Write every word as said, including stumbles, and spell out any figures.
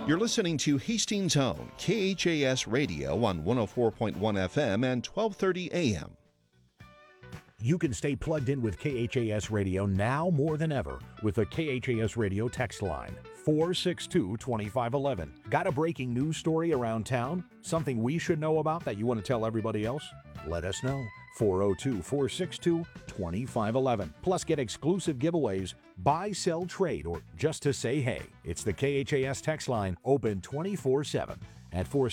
You're listening to Hastings Own K H A S Radio on one oh four point one F M and twelve thirty A M. You can stay plugged in with K H A S Radio now more than ever with the K H A S Radio text line, four six two, two five one one. Got a breaking news story around town? Something we should know about that you want to tell everybody else? Let us know. four oh two, four six two, two five one one. Plus, get exclusive giveaways, buy, sell, trade, or just to say hey. It's the K H A S text line, open twenty-four seven at four